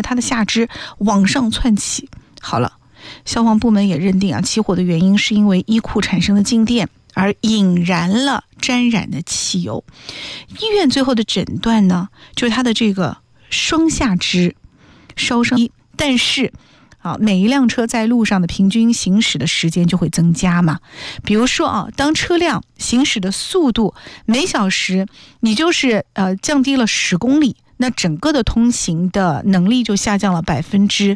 着它的下肢往上窜起。好了，消防部门也认定起火的原因是因为衣裤产生的静电而引燃了沾染的汽油。医院最后的诊断呢，就是他的这个双下肢烧伤，但是每一辆车在路上的平均行驶的时间就会增加嘛。比如说当车辆行驶的速度每小时你就是降低了10公里，那整个的通行的能力就下降了15%。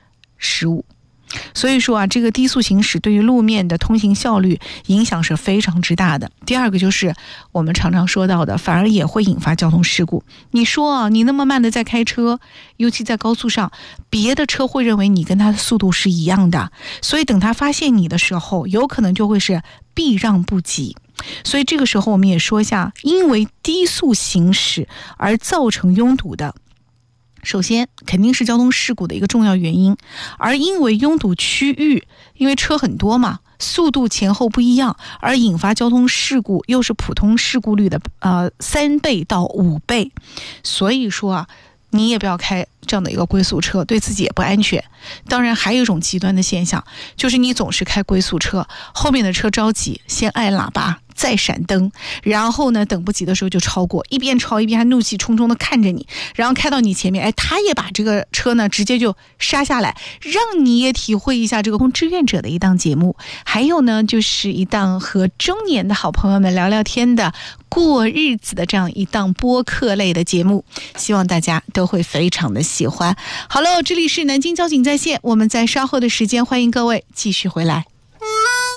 所以说这个低速行驶对于路面的通行效率影响是非常之大的。第二个就是我们常常说到的，反而也会引发交通事故。你说你那么慢的在开车，尤其在高速上，别的车会认为你跟他的速度是一样的，所以等他发现你的时候，有可能就会是避让不及。所以这个时候我们也说一下，因为低速行驶而造成拥堵的，首先肯定是交通事故的一个重要原因，而因为拥堵区域，因为车很多嘛，速度前后不一样，而引发交通事故又是普通事故率的3倍到5倍，所以说你也不要开这样的一个龟速车，对自己也不安全。当然还有一种极端的现象，就是你总是开龟速车，后面的车着急，先按喇叭再闪灯，然后呢等不及的时候就超过，一边超一边还怒气冲冲的看着你，然后开到你前面，他也把这个车呢直接就刹下来，让你也体会一下这个空志愿者的一档节目。还有呢就是一档和中年的好朋友们聊聊天的过日子的这样一档播客类的节目，希望大家都会非常的喜欢。好了，这里是南京交警在线，我们在稍后的时间欢迎各位继续回来。